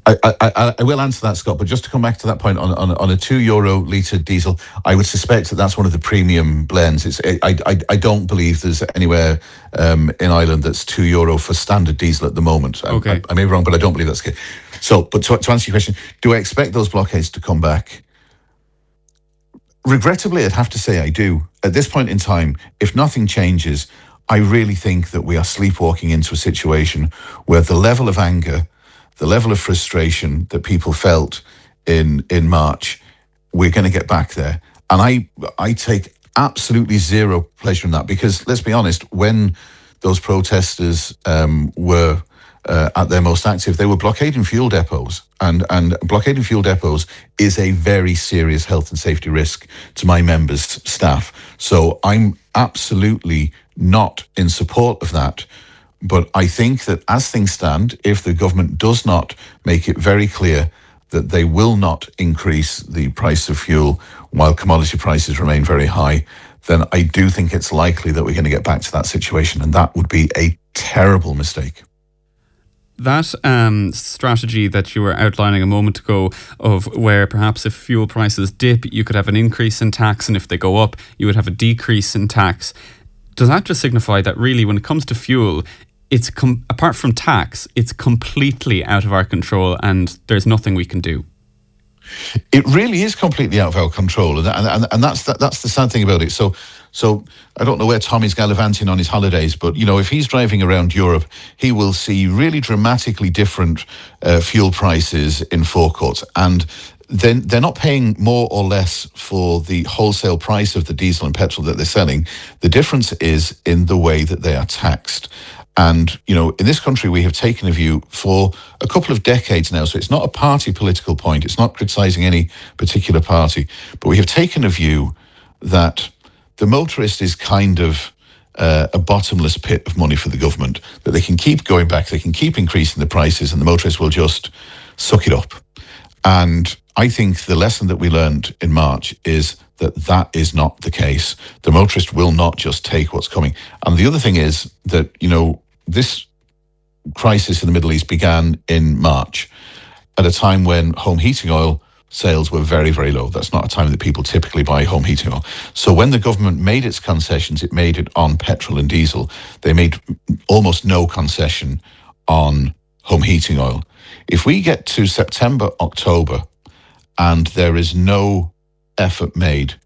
I will answer that, Scott, but just to come back to that point on a €2 litre diesel, I would suspect that that's one of the premium blends. I don't believe there's anywhere in Ireland that's €2 for standard diesel at the moment. Okay. I may be wrong, but I don't believe that's the case. So, but to answer your question, do I expect those blockades to come back? Regrettably, I'd have to say I do. At this point in time, if nothing changes, I really think that we are sleepwalking into a situation where the level of anger, the level of frustration that people felt in March, we're going to get back there. And I take absolutely zero pleasure in that, because let's be honest, when those protesters were at their most active, they were blockading fuel depots. And blockading fuel depots is a very serious health and safety risk to my members' staff. So I'm absolutely not in support of that. But I think that as things stand, if the government does not make it very clear that they will not increase the price of fuel while commodity prices remain very high, then I do think it's likely that we're going to get back to that situation. And that would be a terrible mistake. That strategy that you were outlining a moment ago, of where perhaps if fuel prices dip, you could have an increase in tax, and if they go up, you would have a decrease in tax. Does that just signify that really when it comes to fuel, it's apart from tax, it's completely out of our control and there's nothing we can do? It really is completely out of our control, and that's the sad thing about it. So I don't know where Tommy's gallivanting on his holidays, but you know, if he's driving around Europe, he will see really dramatically different fuel prices in forecourts, and then they're not paying more or less for the wholesale price of the diesel and petrol that they're selling. The difference is in the way that they are taxed. And, you know, in this country, we have taken a view for a couple of decades now. So it's not a party political point. It's not criticising any particular party. But we have taken a view that the motorist is kind of a bottomless pit of money for the government, that they can keep going back, they can keep increasing the prices, and the motorist will just suck it up. And I think the lesson that we learned in March is that that is not the case. The motorist will not just take what's coming. And the other thing is that, you know, this crisis in the Middle East began in March at a time when home heating oil sales were very, very low. That's not a time that people typically buy home heating oil. So when the government made its concessions, it made it on petrol and diesel. They made almost no concession on home heating oil. If we get to September, October, and there is no effort made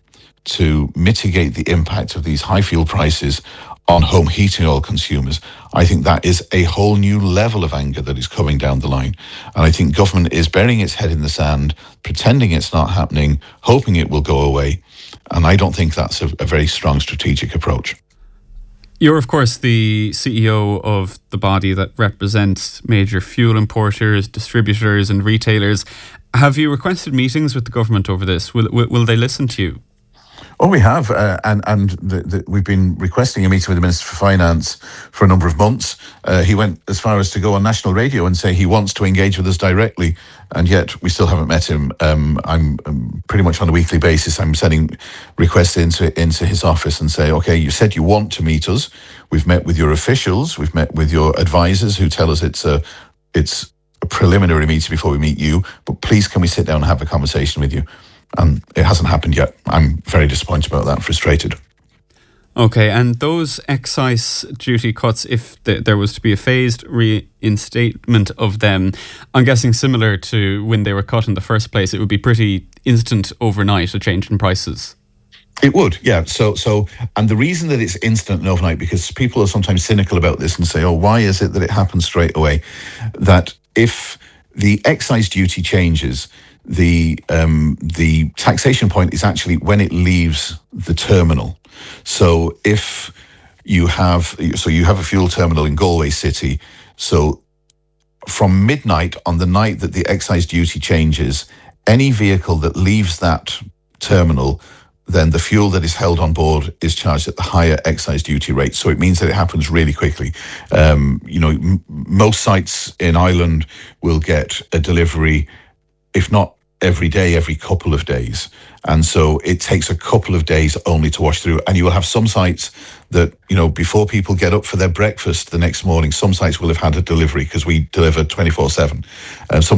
to mitigate the impact of these high fuel prices on home heating oil consumers, I think that is a whole new level of anger that is coming down the line. And I think government is burying its head in the sand, pretending it's not happening, hoping it will go away. And I don't think that's a very strong strategic approach. You're, of course, the CEO of the body that represents major fuel importers, distributors and retailers. Have you requested meetings with the government over this? Will they listen to you? Oh, we have, and we've been requesting a meeting with the Minister for Finance for a number of months. He went as far as to go on national radio and say he wants to engage with us directly, and yet we still haven't met him. I'm pretty much on a weekly basis, I'm sending requests into his office and say, okay, you said you want to meet us. We've met with your officials, we've met with your advisors who tell us it's a preliminary meeting before we meet you, but please can we sit down and have a conversation with you? And it hasn't happened yet. I'm very disappointed about that, frustrated. Okay, and those excise duty cuts, if there was to be a phased reinstatement of them, I'm guessing similar to when they were cut in the first place, it would be pretty instant overnight, a change in prices. It would, yeah. So, and the reason that it's instant and overnight, because people are sometimes cynical about this and say, oh, why is it that it happens straight away? That if the excise duty changes, the taxation point is actually when it leaves the terminal. So if you have a fuel terminal in Galway City, so from midnight on the night that the excise duty changes, any vehicle that leaves that terminal, then the fuel that is held on board is charged at the higher excise duty rate. So it means that it happens really quickly. Most sites in Ireland will get a delivery, if not every day, every couple of days. And so it takes a couple of days only to wash through. And you will have some sites that, before people get up for their breakfast the next morning, some sites will have had a delivery because we deliver 24/7. Some